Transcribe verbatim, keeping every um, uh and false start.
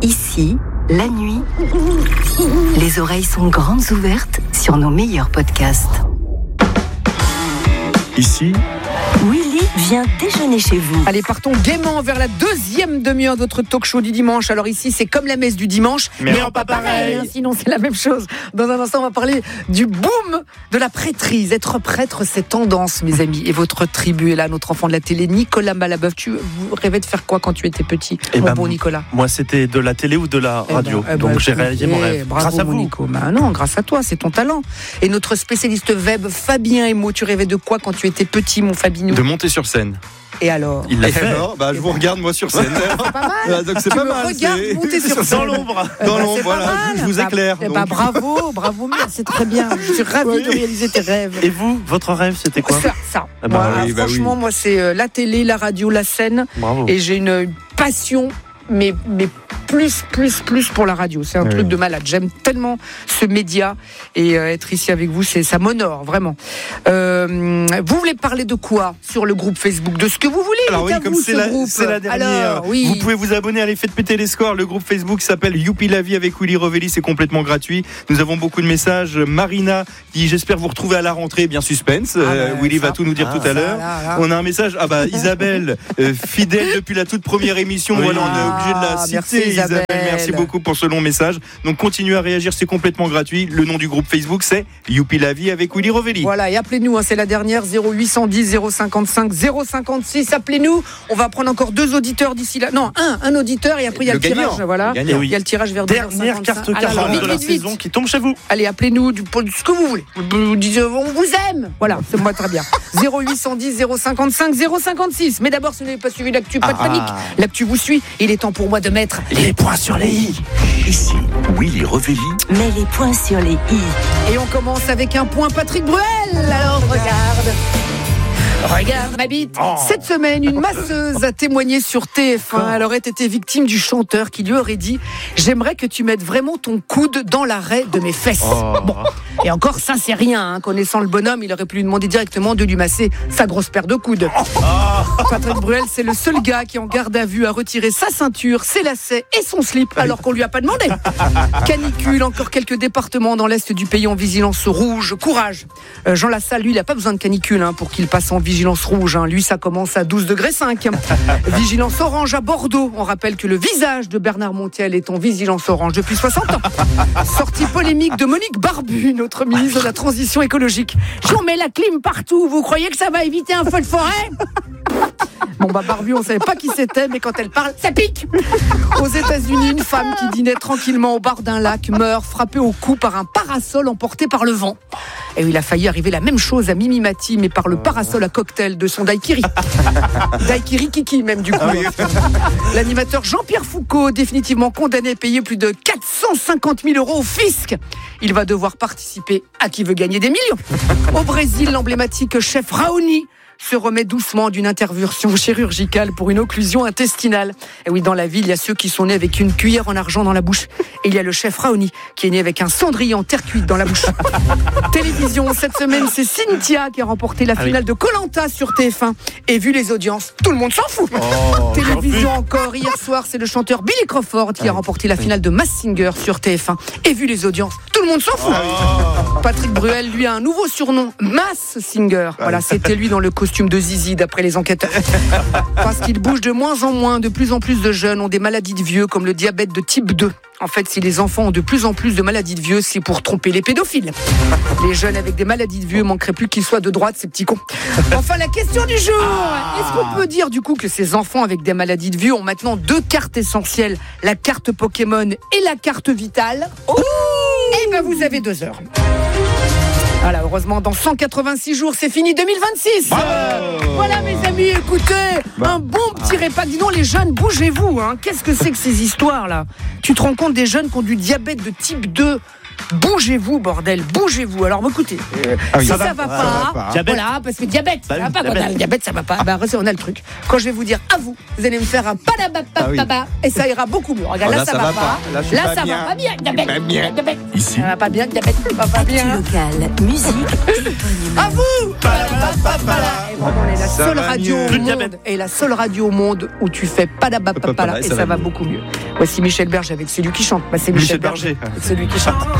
Ici, la nuit, les oreilles sont grandes ouvertes sur nos meilleurs podcasts. Ici, Willy vient déjeuner chez vous. Allez, partons gaiement vers la deuxième demi-heure de votre talk show du dimanche. Alors ici, c'est comme la messe du dimanche, mais, mais en pas pareil. Hein, sinon, c'est la même chose. Dans un instant, on va parler du boom de la prêtrise. Être prêtre, c'est tendance, mes amis. Et votre tribu est là, notre enfant de la télé, Nicolas Malabeuf. Tu rêvais de faire quoi quand tu étais petit, eh mon ben, bon Nicolas? Moi, c'était de la télé ou de la radio. Eh ben, eh Donc, ben, j'ai réalisé mon rêve. Bravo, grâce à mon vous. Nico. Bah, non, grâce à toi, c'est ton talent. Et notre spécialiste web, Fabien Emo, tu rêvais de quoi quand tu étais petit, mon Fabinou? De monter sur scène. Et alors? Il l'a Et fait. alors, bah, je vous regarde moi sur scène. C'est pas mal. Donc c'est tu pas me mal. regardes c'est... monter sur Dans scène. l'ombre. Dans Eh ben, l'ombre, c'est voilà. pas mal. Je vous Bah, éclaire. eh donc. ben, bravo, bravo, mais c'est très bien. Je suis ravie Oui. de réaliser tes rêves. Et vous, votre rêve, c'était quoi? Ça, ça. Ah bah Moi, oui, bah franchement, oui. moi, c'est euh, la télé, la radio, la scène, Bravo. et j'ai une, une passion. Mais, mais plus, plus, plus pour la radio. C'est un Oui. truc de malade. J'aime tellement ce média et euh, être ici avec vous, c'est, ça m'honore, vraiment. Euh, vous voulez parler de quoi sur le groupe Facebook? De ce que vous voulez. Alors oui, dites à comme vous, c'est ce la, groupe. c'est la dernière, Alors, oui. vous pouvez vous abonner à l'effet de péter les scores. Le groupe Facebook s'appelle Youpi la vie avec Willy Revelli, c'est complètement gratuit. Nous avons beaucoup de messages. Marina qui j'espère vous retrouver à la rentrée, bien suspense. Ah Euh, ben, Willy ça, va tout nous dire ah, tout à l'heure. là, là. On a un message. Ah bah Isabelle, euh, fidèle depuis la toute première émission. Oui. Voilà, on est obligé de la Ah, citer. merci, Isabelle. Merci beaucoup pour ce long message. Donc continuez à réagir, c'est complètement gratuit. Le nom du groupe Facebook c'est Youpi la vie avec Willy Revelli. Voilà, et appelez-nous, hein, c'est la dernière, zéro huit cent dix, zéro cinquante-cinq, zéro cinquante-six. Appelez-nous, on va prendre encore deux auditeurs d'ici là. Non, un, un auditeur, et après il y a le, Le gagnant. tirage. Voilà. Le gagnant. Il y a le tirage vers deux heures Dernière cinquante-cinq. carte Alors, cadeau vite, de la vite, vite. saison qui tombe chez vous. Allez, appelez-nous du, pour ce que vous voulez. Vous dites, on vous aime. Voilà, c'est moi très bien. zéro huit cent dix, zéro cinquante-cinq, zéro cinquante-six. Mais d'abord, si vous n'avez pas suivi l'actu, pas de Ah. panique. L'actu vous suit. Il est temps pour moi de mettre Les points sur les i. Ici, Willy Revelli. Mets les points sur les i. Et on commence avec un point Patrick Bruel. Alors regarde. Regarde ma bite. Oh. Cette semaine, une masseuse a témoigné sur T F un. Elle aurait été victime du chanteur qui lui aurait dit « J'aimerais que tu mettes vraiment ton coude dans l'arrêt de mes fesses. Oh. Bon, et encore, ça c'est rien. Hein. Connaissant le bonhomme, il aurait pu lui demander directement de lui masser sa grosse paire de coudes. Patrick Bruel, c'est le seul gars qui en garde à vue a retiré sa ceinture, ses lacets et son slip alors qu'on lui a pas demandé. Canicule, encore quelques départements dans l'est du pays en vigilance rouge. Courage. Euh, Jean Lassalle, lui, il a pas besoin de canicule hein, pour qu'il passe en vigilance rouge. Hein. Lui, ça commence à douze degrés cinq. Vigilance orange à Bordeaux. On rappelle que le visage de Bernard Montiel est en vigilance orange depuis soixante ans. Sortie polémique de Monique Barbu, notre ministre de la Transition écologique. J'en mets la clim partout. Vous croyez que ça va éviter un feu de forêt ? Bon bah Barbu, on savait pas qui c'était, mais quand elle parle, ça pique. Aux États-Unis, une femme qui dînait tranquillement au bord d'un lac meurt frappée au cou par un parasol emporté par le vent. Et il a failli arriver la même chose à Mimi Mati, mais par le parasol à cocktail de son daiquiri. Daiquiri Kiki même du coup. Ah oui. L'animateur Jean-Pierre Foucault, définitivement condamné à payer plus de quatre cent cinquante mille euros au fisc. Il va devoir participer à Qui veut gagner des millions. Au Brésil, l'emblématique chef Raoni se remet doucement d'une intervention chirurgicale pour une occlusion intestinale. Et oui, dans la ville, il y a ceux qui sont nés avec une cuillère en argent dans la bouche. Et il y a le chef Raoni qui est né avec un cendrier en terre cuite dans la bouche. Télévision, cette semaine, c'est Cynthia qui a remporté la Ah finale de Koh-Lanta sur T F un. Et vu les audiences, tout le monde s'en fout. Oh, Télévision encore, hier soir, c'est le chanteur Billy Crawford qui a remporté la finale de Mass Singer sur T F un. Et vu les audiences, tout le monde s'en fout. Patrick Bruel, lui, a un nouveau surnom, Mass Singer. Voilà, c'était lui dans le costume de Zizi, d'après les enquêteurs. Parce qu'il bouge de moins en moins, de plus en plus de jeunes ont des maladies de vieux, comme le diabète de type deux. En fait, si les enfants ont de plus en plus de maladies de vieux, c'est pour tromper les pédophiles. Les jeunes avec des maladies de vieux manqueraient plus qu'ils soient de droite, ces petits cons. Enfin, la question du jour. Est-ce qu'on peut dire du coup que ces enfants avec des maladies de vieux ont maintenant deux cartes essentielles, la carte Pokémon et la carte Vitale? Eh ben, vous avez deux heures. Voilà, heureusement, dans cent quatre-vingt-six jours, c'est fini deux mille vingt-six. Euh, voilà, mes amis, écoutez, un bon petit repas. Dis donc, les jeunes, bougez-vous. Hein. Qu'est-ce que c'est que ces histoires-là? Tu te rends compte des jeunes qui ont du diabète de type deux? Bougez-vous, bordel, bougez-vous. Alors, écoutez, euh, Ah oui, si ça ça, va va pas, pas, ça va pas. Diabète. voilà, parce que diabète, ça Bah va oui, pas. Quand diabète. t'as le diabète, ça va pas. Bah, on a le truc. Quand je vais vous dire à vous, vous allez me faire un padabapapaba et ça ira beaucoup mieux. Regarde, Oh, là, ça, va pas. Là, je suis pas ça bien. va pas bien. Diabète, Pas bien. diabète. Ici, Ça va pas bien, diabète, ça va pas bien. Actu locale, musique et bonne humeur. À vous. Et vraiment, on est la Ça seule va radio mieux. au Plus de monde diabète. et la seule radio au monde où tu fais padabapapala Et et ça ça va va beaucoup mieux. Voici Michel Berger avec celui qui chante. Bah, c'est Michel, Michel Berger. avec celui qui chante.